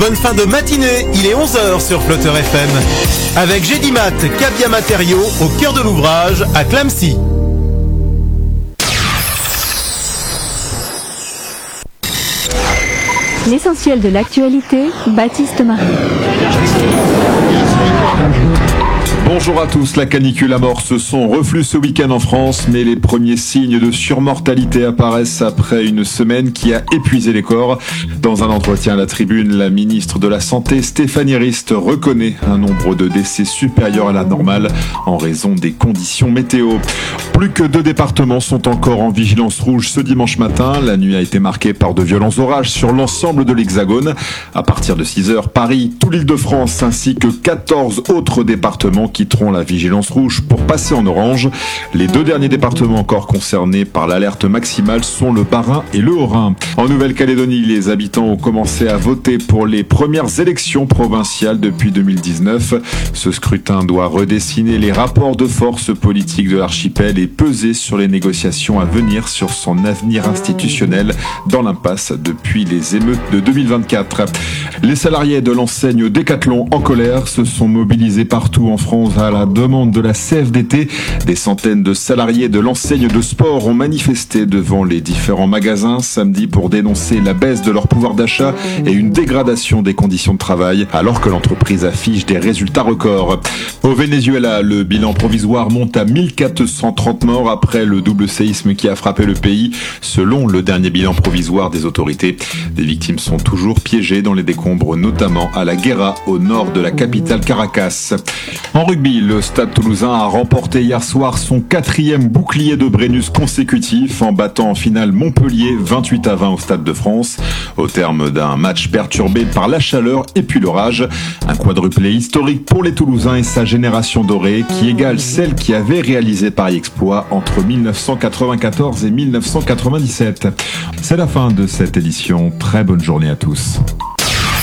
bonne fin de matinée, il est 11h sur Flutter FM. Avec Gédimat, Cabia Matériaux, au cœur de l'ouvrage, à Clamecy. L'essentiel de l'actualité, Baptiste Marie. Bonjour à tous, la canicule amorce son reflux ce week-end en France, mais les premiers signes de surmortalité apparaissent après une semaine qui a épuisé les corps. Dans un entretien à la Tribune, la ministre de la Santé, Stéphanie Rist, reconnaît un nombre de décès supérieur à la normale en raison des conditions météo. Plus que 2 départements sont encore en vigilance rouge ce dimanche matin. La nuit a été marquée par de violents orages sur l'ensemble de l'Hexagone. À partir de 6h, Paris, tout l'Île-de-France ainsi que 14 autres départements quitteront la vigilance rouge pour passer en orange. Les 2 derniers départements encore concernés par l'alerte maximale sont le Bas-Rhin et le Haut-Rhin. En Nouvelle-Calédonie, les habitants ont commencé à voter pour les premières élections provinciales depuis 2019. Ce scrutin doit redessiner les rapports de force politiques de l'archipel et peser sur les négociations à venir sur son avenir institutionnel dans l'impasse depuis les émeutes de 2024. Les salariés de l'enseigne Decathlon en colère se sont mobilisés partout en France à la demande de la CFDT. Des centaines de salariés de l'enseigne de sport ont manifesté devant les différents magasins samedi pour dénoncer la baisse de leur pouvoir d'achat et une dégradation des conditions de travail alors que l'entreprise affiche des résultats records. Au Venezuela, le bilan provisoire monte à 1430 morts après le double séisme qui a frappé le pays. Selon le dernier bilan provisoire des autorités, des victimes sont toujours piégées dans les décombres, notamment à la Guera, au nord de la capitale Caracas. En rugby, le Stade Toulousain a remporté hier soir son 4e bouclier de Brennus consécutif en battant en finale Montpellier 28-20 au Stade de France. Au terme d'un match perturbé par la chaleur et puis l'orage, un quadruplé historique pour les Toulousains et sa génération dorée qui égale celle qui avait réalisé pareil exploit entre 1994 et 1997. C'est la fin de cette édition. Très bonne journée à tous.